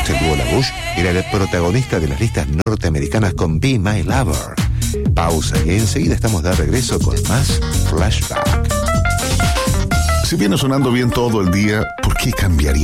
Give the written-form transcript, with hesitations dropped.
Axel LaBouche era el protagonista de las listas norteamericanas con Be My Lover. Pausa y enseguida estamos de regreso con más Flashback. Si viene sonando bien todo el día, ¿por qué cambiaría